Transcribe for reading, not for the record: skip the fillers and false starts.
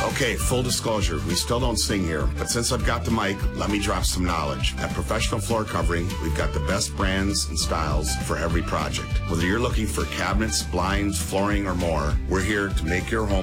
Okay, full disclosure, we still don't sing here, but since I've got the mic, let me drop some knowledge. At Professional Floor Covering, we've got the best brands and styles for every project. Whether you're looking for cabinets, blinds, flooring, or more, we're here to make your home